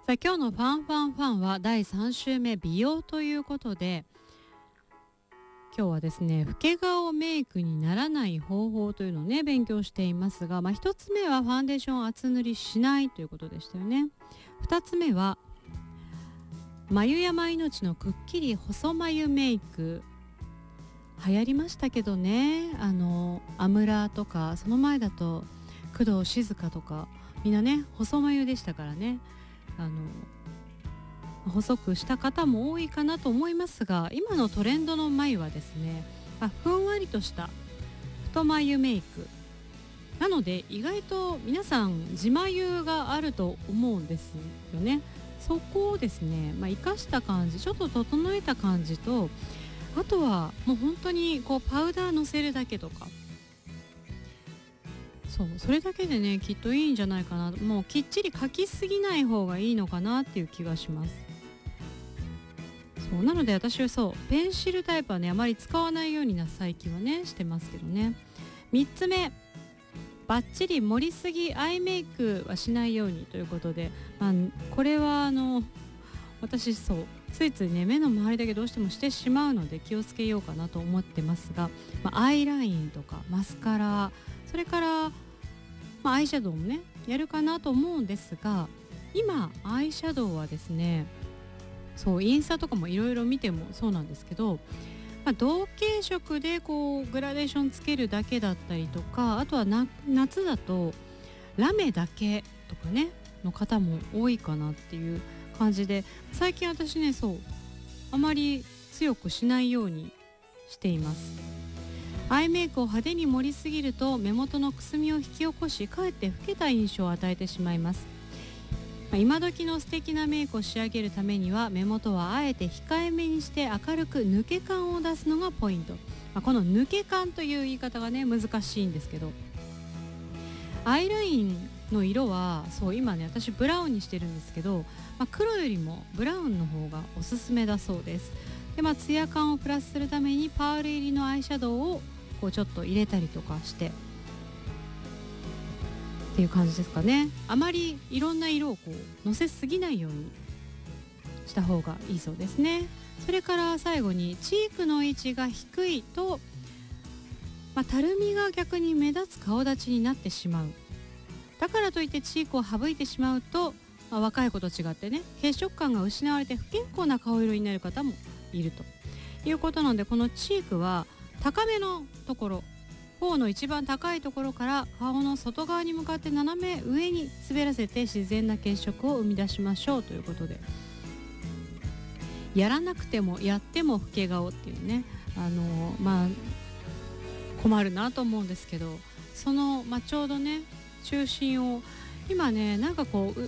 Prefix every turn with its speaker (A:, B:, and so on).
A: さあ今日のファンファンファンは第3週目美容ということで、今日はですね、老け顔メイクにならない方法というのをね勉強していますが、1つ目はファンデーション厚塗りしないということでしたよね。2つ目は眉山命のくっきり細眉メイク、流行りましたけどね、アムラーとか、その前だと工藤静香とか、みんなね細眉でしたからね。細くした方も多いかなと思いますが、今のトレンドの眉はですね、ふんわりとした太眉メイクなので、意外と皆さん自眉があると思うんですよね。そこをですね、生かした感じ、ちょっと整えた感じと、あとはもう本当にこうパウダーのせるだけとか、それだけでねきっといいんじゃないかな。もうきっちり描きすぎない方がいいのかなっていう気がします。なので私はペンシルタイプはねあまり使わないように最近はねしてますけどね。3つ目、バッチリ盛りすぎアイメイクはしないようにということで、これは私ついついね目の周りだけどうしてもしてしまうので気をつけようかなと思ってますが、アイラインとかマスカラ、それからアイシャドウもねやるかなと思うんですが、今アイシャドウはですね、インスタとかもいろいろ見てもそうなんですけど、同系色でこうグラデーションつけるだけだったりとか、あとは夏だとラメだけとかねの方も多いかなっていう感じで、最近私ねあまり強くしないようにしています。アイメイクを派手に盛りすぎると目元のくすみを引き起こし、かえって老けた印象を与えてしまいます。今時の素敵なメイクを仕上げるためには、目元はあえて控えめにして明るく抜け感を出すのがポイント。この抜け感という言い方がね難しいんですけど、アイラインの色は今ね私ブラウンにしてるんですけど、黒よりもブラウンの方がおすすめだそうです。でツヤ感をプラスするためにパール入りのアイシャドウをちょっと入れたりとかしてっていう感じですかね。あまりいろんな色をのせすぎないようにした方がいいそうですね。それから最後にチークの位置が低いと、たるみが逆に目立つ顔立ちになってしまう。だからといってチークを省いてしまうと、若い子と違ってね血色感が失われて不健康な顔色になる方もいるということなので、このチークは高めのところ、頬の一番高いところから顔の外側に向かって斜め上に滑らせて自然な血色を生み出しましょうということで、やらなくてもやっても老け顔っていうね、困るなと思うんですけど、ちょうどね中心を今ね